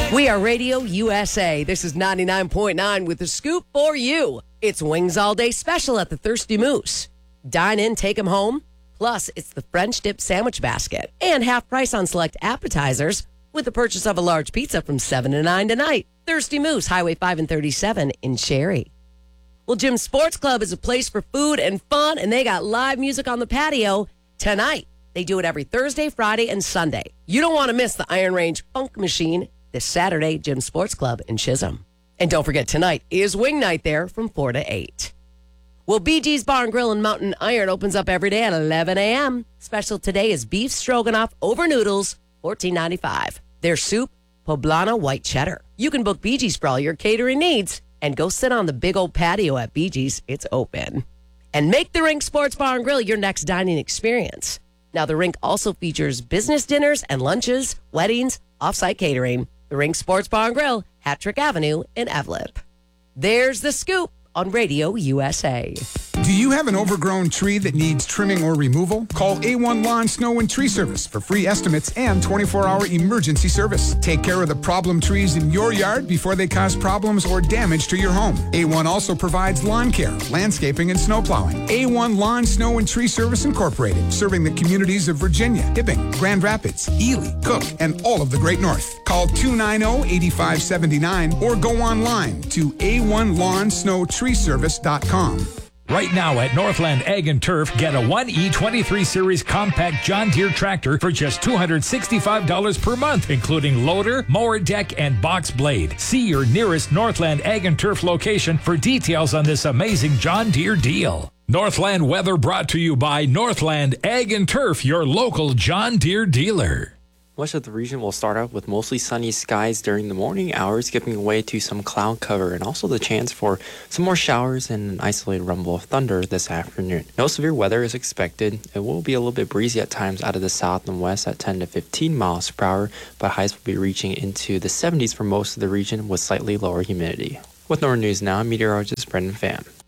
We are Radio USA. This is 99.9 with the scoop for you. It's Wings All Day special at the Thirsty Moose. Dine in, take 'em home. Plus, it's the French dip sandwich basket and half price on select appetizers with the purchase of a large pizza from 7 to 9 tonight. Thirsty Moose, Highway 5 and 37 in Cherry. Well, Jim's Sports Club is a place for food and fun, and they got live music on the patio tonight. They do it every Thursday, Friday, and Sunday. You don't want to miss the Iron Range Funk Machine this Saturday, Jim's Sports Club in Chisholm. And don't forget, tonight is Wing Night there from 4 to 8. Well, BG's Bar and Grill in Mountain Iron opens up every day at 11 a.m. Special today is beef stroganoff over noodles, $14.95. Their soup, poblano white cheddar. You can book BG's for all your catering needs and go sit on the big old patio at BG's. It's open. And make the Rink Sports Bar and Grill your next dining experience. Now, the Rink also features business dinners and lunches, weddings, off-site catering. The Rink Sports Bar and Grill, Hattrick Avenue in Evelip. There's the scoop on Radio USA. Do you have an overgrown tree that needs trimming or removal? Call A1 Lawn, Snow, and Tree Service for free estimates and 24-hour emergency service. Take care of the problem trees in your yard before they cause problems or damage to your home. A1 also provides lawn care, landscaping, and snow plowing. A1 Lawn, Snow, and Tree Service Incorporated, serving the communities of Virginia, Hibbing, Grand Rapids, Ely, Cook, and all of the Great North. Call 290-8579 or go online to a1lawnsnowtreeservice.com. Right now at Northland Ag and Turf, get a 1E23 Series compact John Deere tractor for just $265 per month, including loader, mower deck, and box blade. See your nearest Northland Ag and Turf location for details on this amazing John Deere deal. Northland weather brought to you by Northland Ag and Turf, your local John Deere dealer. Much of the region will start out with mostly sunny skies during the morning hours, giving way to some cloud cover and also the chance for some more showers and an isolated rumble of thunder this afternoon. No severe weather is expected. It will be a little bit breezy at times out of the south and west at 10 to 15 miles per hour, but highs will be reaching into the 70s for most of the region with slightly lower humidity. With Northern News Now, I'm meteorologist Brendan Pham.